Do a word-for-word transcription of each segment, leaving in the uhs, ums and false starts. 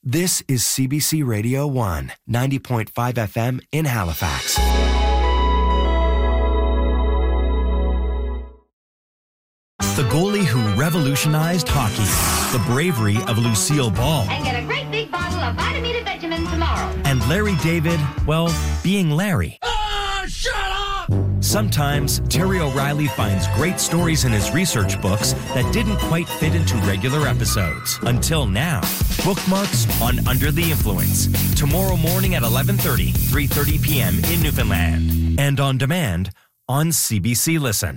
This is C B C Radio one, ninety point five F M in Halifax. The goalie who revolutionized hockey. The bravery of Lucille Ball. And get a great big bottle of Vitamita Benjamin tomorrow. And Larry David, well, being Larry. Ah, shut up! Sometimes, Terry O'Reilly finds great stories in his research books that didn't quite fit into regular episodes. Until now. Bookmarks on Under the Influence. Tomorrow morning at eleven thirty, three thirty p.m. in Newfoundland. And on demand on C B C Listen.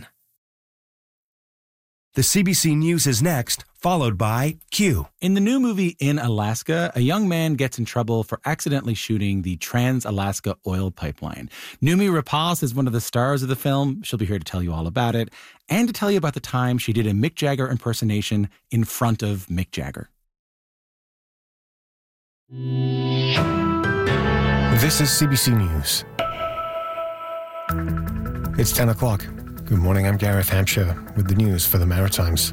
The C B C News is next, followed by Q. In the new movie In Alaska, a young man gets in trouble for accidentally shooting the Trans-Alaska oil pipeline. Noomi Rapace is one of the stars of the film. She'll be here to tell you all about it and to tell you about the time she did a Mick Jagger impersonation in front of Mick Jagger. This is C B C News. It's ten o'clock. Good morning, I'm Gareth Hampshire with the news for the Maritimes.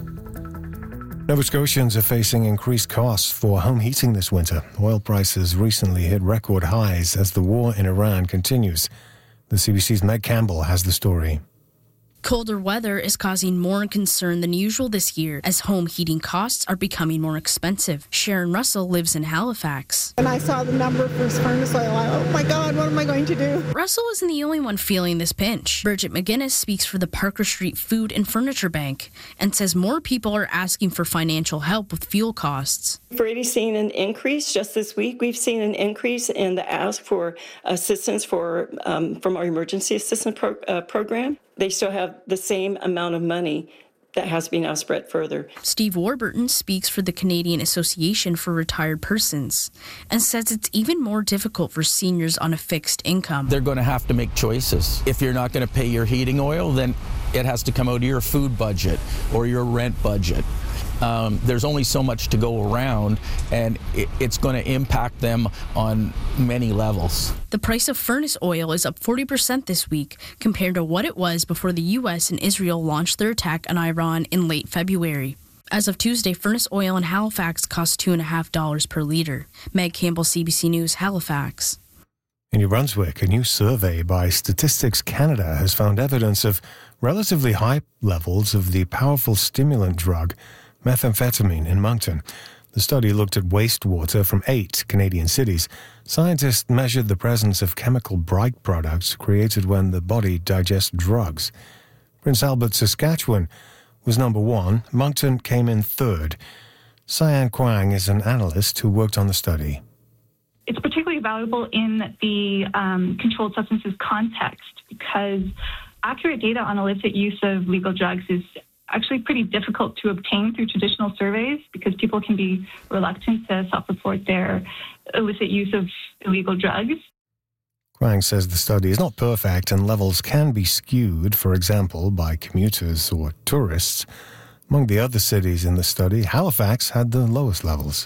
Nova Scotians are facing increased costs for home heating this winter. Oil prices recently hit record highs as the war in Iran continues. The C B C's Meg Campbell has the story. Colder weather is causing more concern than usual this year as home heating costs are becoming more expensive. Sharon Russell lives in Halifax. When I saw the number for furnace oil, I oh my God, what am I going to do? Russell isn't the only one feeling this pinch. Bridget McGuinness speaks for the Parker Street Food and Furniture Bank and says more people are asking for financial help with fuel costs. We've already seen an increase just this week. We've seen an increase in the ask for assistance for um, from our emergency assistance pro- uh, program. They still have the same amount of money that has to be now spread further. Steve Warburton speaks for the Canadian Association for Retired Persons and says it's even more difficult for seniors on a fixed income. They're going to have to make choices. If you're not going to pay your heating oil, then it has to come out of your food budget or your rent budget. Um, there's only so much to go around, and it, it's going to impact them on many levels. The price of furnace oil is up forty percent this week compared to what it was before the U S and Israel launched their attack on Iran in late February. As of Tuesday, furnace oil in Halifax costs two point five dollars per litre. Meg Campbell, C B C News, Halifax. In New Brunswick, a new survey by Statistics Canada has found evidence of relatively high levels of the powerful stimulant drug methamphetamine in Moncton. The study looked at wastewater from eight Canadian cities. Scientists measured the presence of chemical bright products created when the body digests drugs. Prince Albert, Saskatchewan was number one. Moncton came in third. Cyan Kwang is an analyst who worked on the study. It's particularly valuable in the um, controlled substances context because accurate data on illicit use of legal drugs is actually pretty difficult to obtain through traditional surveys because people can be reluctant to self-report their illicit use of illegal drugs. Kwang says the study is not perfect and levels can be skewed, for example, by commuters or tourists. Among the other cities in the study, Halifax had the lowest levels.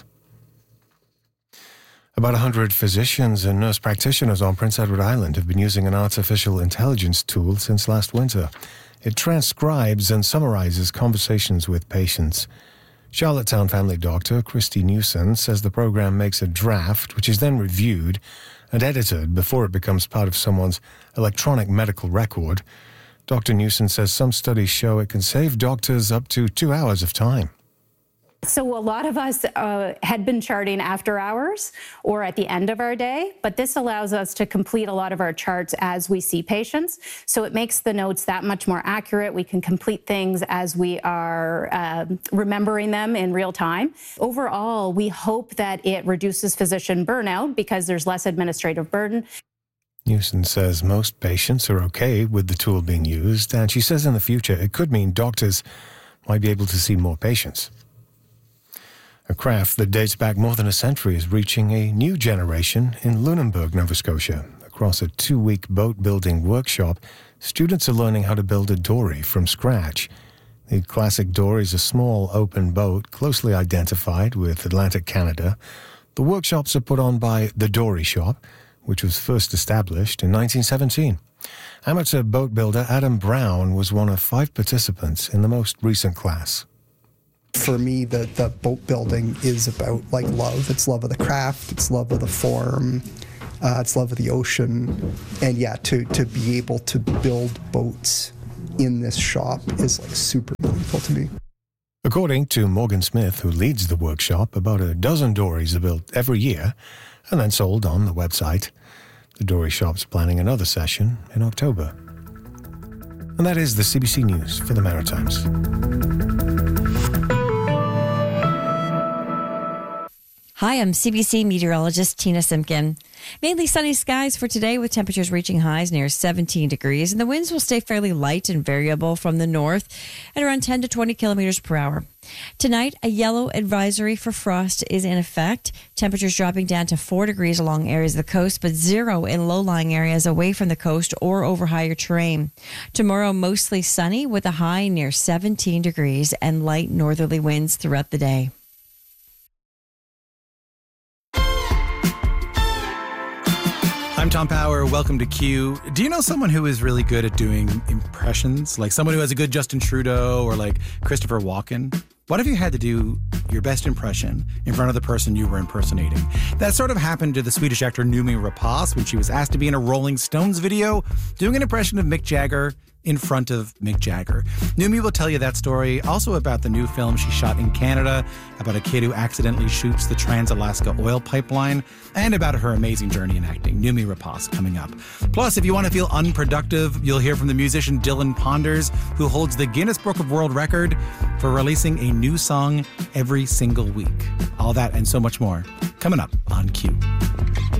About one hundred physicians and nurse practitioners on Prince Edward Island have been using an artificial intelligence tool since last winter. It transcribes and summarizes conversations with patients. Charlottetown family doctor Christy Newson says the program makes a draft, which is then reviewed and edited before it becomes part of someone's electronic medical record. Doctor Newson says some studies show it can save doctors up to two hours of time. So a lot of us uh, had been charting after hours or at the end of our day, but this allows us to complete a lot of our charts as we see patients. So it makes the notes that much more accurate. We can complete things as we are uh, remembering them in real time. Overall, we hope that it reduces physician burnout because there's less administrative burden. Newson says most patients are okay with the tool being used, and she says in the future it could mean doctors might be able to see more patients. A craft that dates back more than a century is reaching a new generation in Lunenburg, Nova Scotia. Across a two-week boat-building workshop, students are learning how to build a dory from scratch. The classic dory is a small, open boat closely identified with Atlantic Canada. The workshops are put on by the Dory Shop, which was first established in nineteen seventeen. Amateur boat builder Adam Brown was one of five participants in the most recent class. For me, the, the boat building is about like love. It's love of the craft. It's love of the form. Uh, it's love of the ocean. And yeah, to, to be able to build boats in this shop is like super meaningful to me. According to Morgan Smith, who leads the workshop, about a dozen dories are built every year and then sold on the website. The dory shop's planning another session in October. And that is the C B C News for the Maritimes. Hi, I'm C B C meteorologist Tina Simpkin. Mainly sunny skies for today with temperatures reaching highs near seventeen degrees, and the winds will stay fairly light and variable from the north at around ten to twenty kilometers per hour. Tonight, a yellow advisory for frost is in effect. Temperatures dropping down to four degrees along areas of the coast, but zero in low-lying areas away from the coast or over higher terrain. Tomorrow, mostly sunny with a high near seventeen degrees and light northerly winds throughout the day. I'm Tom Power. Welcome to Q. Do you know someone who is really good at doing impressions? Like someone who has a good Justin Trudeau or like Christopher Walken? What if you had to do your best impression in front of the person you were impersonating? That sort of happened to the Swedish actor Noomi Rapace when she was asked to be in a Rolling Stones video doing an impression of Mick Jagger in front of Mick Jagger. Noomi will tell you that story, also about the new film she shot in Canada, about a kid who accidentally shoots the Trans-Alaska oil pipeline, and about her amazing journey in acting. Noomi Rapace coming up. Plus, if you want to feel unproductive, you'll hear from the musician Dylan Ponders, who holds the Guinness Book of World Record for releasing a new song every single week. All that and so much more coming up on Q.